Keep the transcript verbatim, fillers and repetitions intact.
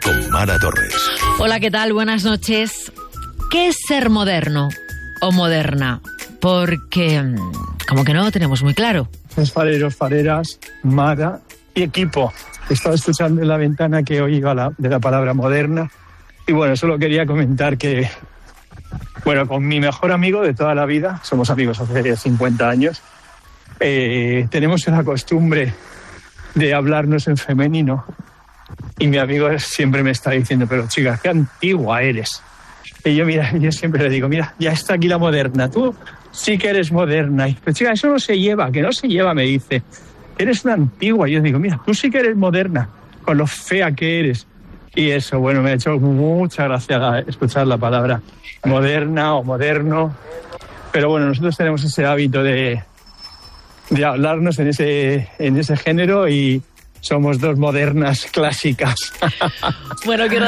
con Mara Torres. Hola, ¿qué tal? Buenas noches. ¿Qué es ser moderno o moderna? Porque como que no lo tenemos muy claro. Los fareros, fareras, Mara y equipo. Estaba escuchando en la ventana que oiga la, de la palabra moderna. Y bueno, solo quería comentar que, bueno, con mi mejor amigo de toda la vida, somos amigos hace cincuenta años, eh, tenemos la costumbre de hablarnos en femenino. Y mi amigo siempre me está diciendo, pero chica, qué antigua eres. Y yo, mira, yo siempre le digo, mira, ya está aquí la moderna. Tú sí que eres moderna. Y, pero chica, eso no se lleva, que no se lleva, me dice. Eres una antigua. Y yo digo, mira, tú sí que eres moderna, con lo fea que eres. Y eso, bueno, me ha hecho mucha gracia escuchar la palabra moderna o moderno. Pero bueno, nosotros tenemos ese hábito de, de hablarnos en ese, en ese género y somos dos modernas clásicas. Bueno, quiero